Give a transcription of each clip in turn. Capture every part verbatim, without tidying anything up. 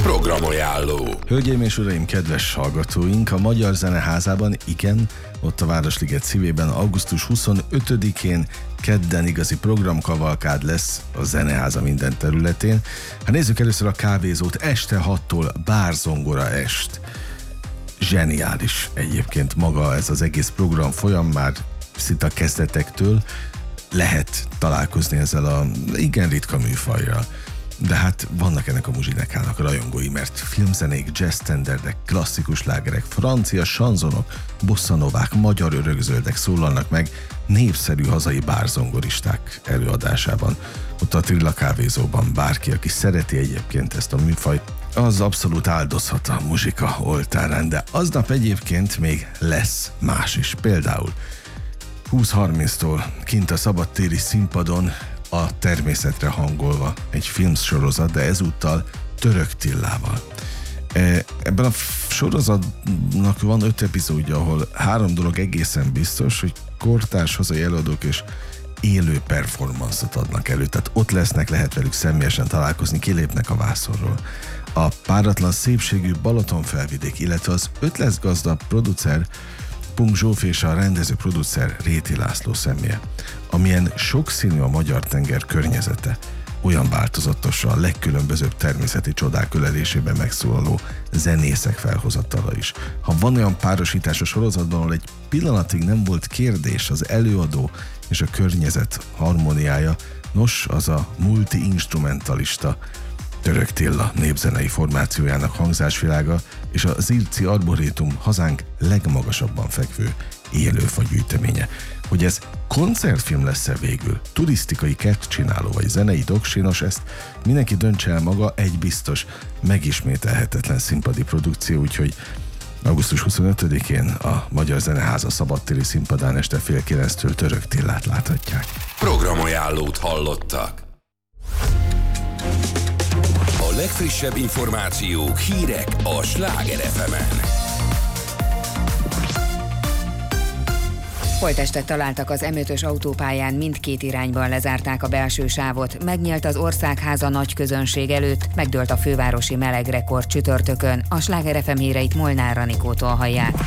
Programajánló. Hölgyeim és uraim, kedves hallgatóink, a Magyar Zeneházában, igen, ott a Városliget szívében augusztus huszonötödikén kedden igazi programkavalkád lesz a Zeneháza minden területén. Hát nézzük először a kávézót. Este hattól bárzongora est. Zseniális egyébként maga ez az egész program folyam, már szinte a kezdetektől lehet találkozni ezzel a igen ritka műfajjal. De hát vannak ennek a muzsinekának rajongói, mert filmzenék, jazz standardek, klasszikus lágerek, francia sanzonok, bosszanovák, magyar örökzöldek szólalnak meg népszerű hazai bárzongoristák előadásában. Ott a Trilla kávézóban bárki, aki szereti egyébként ezt a műfajt, az abszolút áldozhat a muzsika oltárán, de aznap egyébként még lesz más is. Például húsz-harminctól kint a szabadtéri színpadon a természetre hangolva egy filmsorozat, de ezúttal Török Tillával. Ebben a sorozatnak van öt epizódja, ahol három dolog egészen biztos, hogy kortárs hazai előadók és élő performanszot adnak elő, tehát ott lesznek, lehet velük személyesen találkozni, kilépnek a vászonról. A páratlan szépségű Balatonfelvidék, illetve az ötletgazda producer Punk Zsófi és a rendező producer Réti László személye. Amilyen sokszínű a magyar tenger környezete, olyan változatos a legkülönbözőbb természeti csodák ölelésében megszólaló zenészek felhozatala is. Ha van olyan párosítás a sorozatban, ahol egy pillanatig nem volt kérdés az előadó és a környezet harmóniája, nos, az a multi-instrumentalista Török Tilla népzenei formációjának hangzásvilága és a Zirci Arborétum hazánk legmagasabban fekvő élőfagyűjteménye. Hogy ez koncertfilm lesz-e végül, turisztikai kertcsináló vagy zenei doksinos, ezt mindenki döntse el maga, egy biztos, megismételhetetlen színpadi produkció, úgyhogy augusztus huszonötödikén a Magyar Zeneháza szabadtéri színpadán este fél kilenctől Török Tillát láthatják. Programajánlót hallottak. A legfrissebb információk, hírek a Sláger ef emen. Holttestet találtak az em ötös autópályán, mindkét irányban lezárták a belső sávot. Megnyílt az Országháza nagy közönség előtt, megdőlt a fővárosi melegrekord csütörtökön. A Sláger ef em híreit Molnár Anikótól hallják.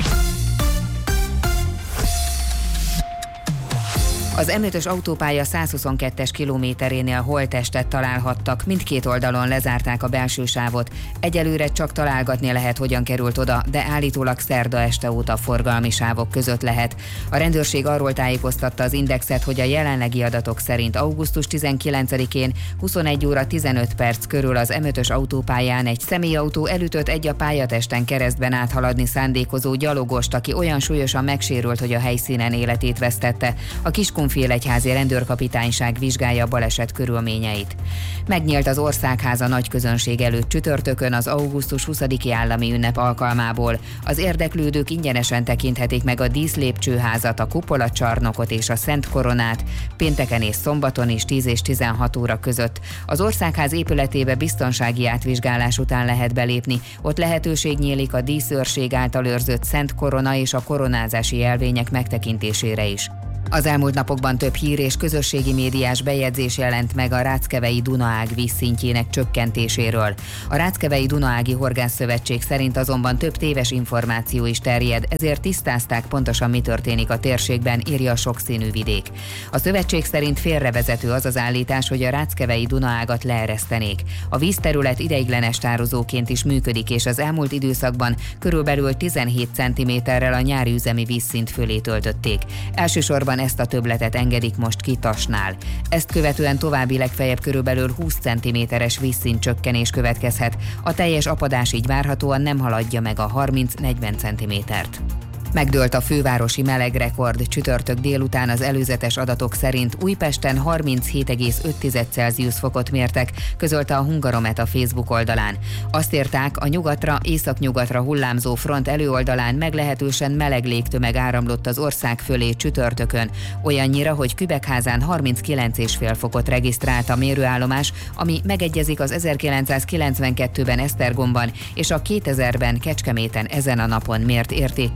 Az em ötös autópálya százhuszonkettes kilométerénél holttestet találhattak, mindkét oldalon lezárták a belső sávot. Egyelőre csak találgatni lehet, hogyan került oda, de állítólag szerda este óta forgalmi sávok között lehet. A rendőrség arról tájékoztatta az Indexet, hogy a jelenlegi adatok szerint augusztus tizenkilencedikén huszonegy óra tizenöt perc körül az em ötös autópályán egy személyautó elütött egy a pályatesten keresztben áthaladni szándékozó gyalogost, aki olyan súlyosan megsérült, hogy a helyszínen életét vesztette. A Kiskunfélegyházi rendőrkapitányság vizsgálja a baleset körülményeit. Megnyílt az Országháza nagy közönség előtt csütörtökön az augusztus huszadiki állami ünnep alkalmából. Az érdeklődők ingyenesen tekinthetik meg a díszlépcsőházat, a kupolacsarnokot és a Szent Koronát, pénteken és szombaton is tíz és tizenhat óra között. Az Országház épületébe biztonsági átvizsgálás után lehet belépni, ott lehetőség nyílik a díszőrség által őrzött Szent Korona és a koronázási jelvények megtekintésére is. Az elmúlt napokban több hír és közösségi médiás bejegyzés jelent meg a Ráckevei Dunaág vízszintjének csökkentéséről. A Ráckevei Dunaági Horgászszövetség szerint azonban több téves információ is terjed, ezért tisztázták pontosan, mi történik a térségben, írja a Sokszínű Vidék. A szövetség szerint félrevezető az az állítás, hogy a Ráckevei Dunaágat leeresztenék. A vízterület ideiglenes tározóként is működik, és az elmúlt időszakban körülbelül tizenhét centiméterrel a nyári üzemi vízszint fölé töltötték. Elsősorban ezt a többletet engedik most ki Tasnál. Ezt követően további legfeljebb körülbelül húsz centiméteres vízszint csökkenés következhet. A teljes apadás így várhatóan nem haladja meg a harminc-negyven centimétert. Megdőlt a fővárosi melegrekord. Csütörtök délután az előzetes adatok szerint Újpesten harminchét egész öt Celsius fokot mértek, közölte a Hungaromet a Facebook oldalán. Azt írták, a nyugatra, északnyugatra hullámzó front előoldalán meglehetősen meleg légtömeg áramlott az ország fölé csütörtökön, olyannyira, hogy Kübekházán harminckilenc egész öt fokot regisztrált a mérőállomás, ami megegyezik az ezerkilencszázkilencvenkettőben Esztergomban és a kétezerben Kecskeméten ezen a napon mért értékkel,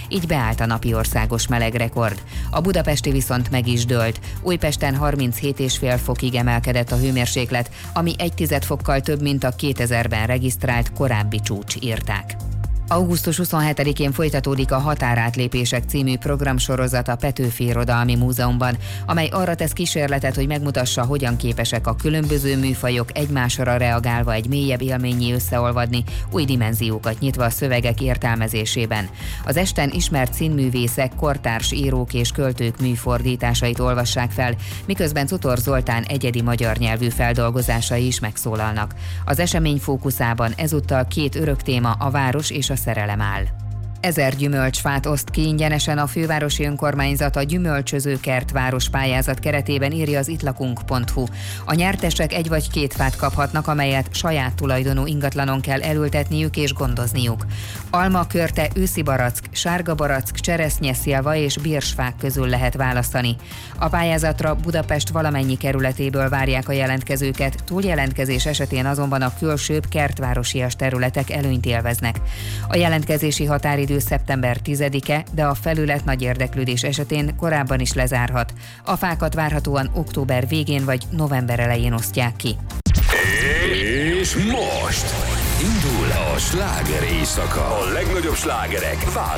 így beállt a napi országos melegrekord. A budapesti viszont meg is dőlt. Újpesten harminchét egész öt fokig emelkedett a hőmérséklet, ami egy tized fokkal több, mint a kétezerben regisztrált korábbi csúcs, írták. augusztus huszonhetedikén folytatódik a Határátlépések című programsorozat a Petőfi Irodalmi Múzeumban, amely arra tesz kísérletet, hogy megmutassa, hogyan képesek a különböző műfajok egymásra reagálva egy mélyebb élménnyé összeolvadni, új dimenziókat nyitva a szövegek értelmezésében. Az esten ismert színművészek, kortárs írók és költők műfordításait olvassák fel, miközben Zutor Zoltán egyedi magyar nyelvű feldolgozásai is megszólalnak. Az esemény fókuszában ezúttal két örök téma, a város és a szerelem áll. Ezer gyümölcsfát oszt ki ingyenesen a fővárosi önkormányzat a Gyümölcsöző Kert város pályázat keretében, írja az ittlakunk pont hu. A nyertesek egy vagy két fát kaphatnak, amelyet saját tulajdonú ingatlanon kell elültetniük és gondozniuk. Alma, körte, őszi barack, sárga barack, cseresznye, szilva és birsfák közül lehet választani. A pályázatra Budapest valamennyi kerületéből várják a jelentkezőket, túljelentkezés esetén azonban a külsőbb kertvárosias területek előnyt élveznek. A jelentkezési határidő szeptember tizedike, de a felület nagy érdeklődés esetén korábban is lezárhat. A fákat várhatóan október végén vagy november elején osztják ki. És most indul a sláger éjszaka. A legnagyobb slágerek